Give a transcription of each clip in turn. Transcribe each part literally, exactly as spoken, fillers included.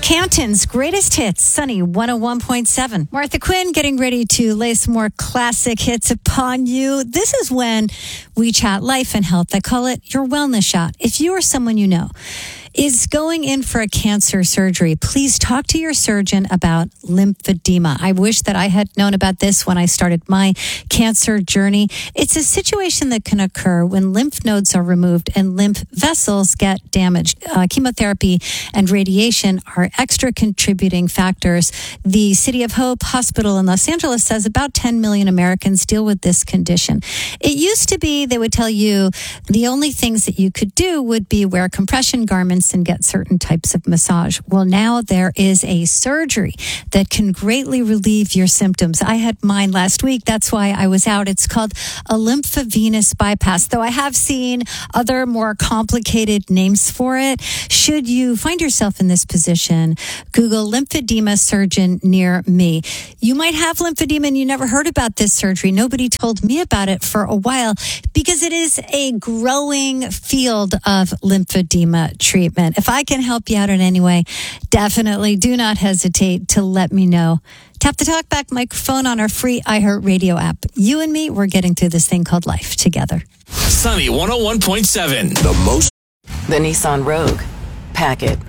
Canton's greatest hits, Sunny one oh one point seven. Martha Quinn getting ready to lay some more classic hits upon you. This is when we chat life and health. I call it your wellness shot. If you or someone you know is going in for a cancer surgery, please talk to your surgeon about lymphedema. I wish that I had known about this when I started my cancer journey. It's a situation that can occur when lymph nodes are removed and lymph vessels get damaged. Uh, chemotherapy and radiation are extra contributing factors. The City of Hope Hospital in Los Angeles says about ten million Americans deal with this condition. It used to be they would tell you the only things that you could do would be wear compression garments and get certain types of massage. Well, now there is a surgery that can greatly relieve your symptoms. I had mine last week. That's why I was out. It's called a lymphovenous bypass, though I have seen other more complicated names for it. Should you find yourself in this position, Google lymphedema surgeon near me. You might have lymphedema and you never heard about this surgery. Nobody told me about it for a while because it is a growing field of lymphedema treatment. If I can help you out in any way, definitely do not hesitate to let me know. Tap the talkback microphone on our free iHeartRadio app. You and me, we're getting through this thing called life together. Sunny one oh one point seven. The most. The Nissan Rogue. Pack it.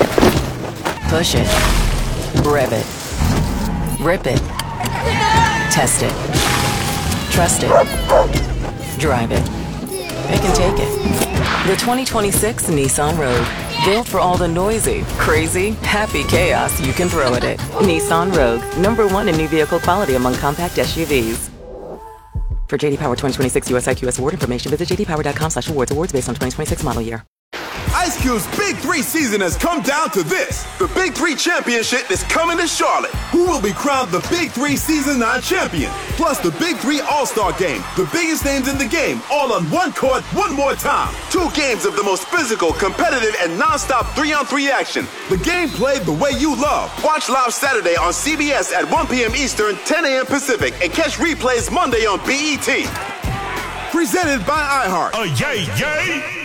Push it. Rev it. Rip it. Test it. Trust it. Drive it. It can take it. The twenty twenty-six Nissan Rogue. Built for all the noisy, crazy, happy chaos you can throw at it. Nissan Rogue. Number one in new vehicle quality among compact S U Vs. For J D Power twenty twenty-six U S I Q S award information, visit j d power dot com slash awards. Awards based on twenty twenty-six model year. Ice Cube's Big Three season has come down to this. The Big Three Championship is coming to Charlotte. Who will be crowned the Big Three Season nine champion? Plus the Big Three All-Star Game. The biggest names in the game, all on one court, one more time. Two games of the most physical, competitive, and non-stop three-on-three action. The game played the way you love. Watch live Saturday on C B S at one p.m. Eastern, ten a.m. Pacific, and catch replays Monday on B E T. Presented by iHeart. Oh, yay, yay!